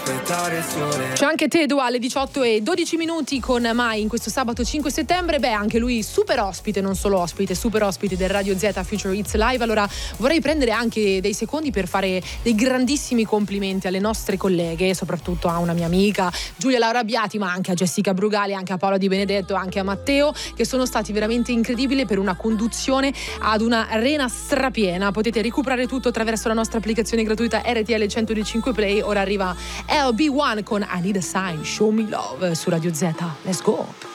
aspettare il sole. C'è anche Tedo alle 18:12 con Mai in questo sabato 5 settembre. Beh, anche lui super ospite, non solo ospite, super ospite del Radio Z Future Hits Live. Allora vorrei prendere anche dei secondi per fare dei grandissimi complimenti alle nostre colleghe, soprattutto a una mia amica Giulia Laura Abbiati, ma anche a Jessica Brugali, anche a Paola Di Benedetto, anche a Matteo, che sono stati veramente incredibili per una conduzione ad una arena strapiena. Potete recuperare tutto attraverso la nostra applicazione gratuita RTL 105 Play. Ora arriva LB1 con I Need a Sign, Show Me Love su Radio Z. Let's go!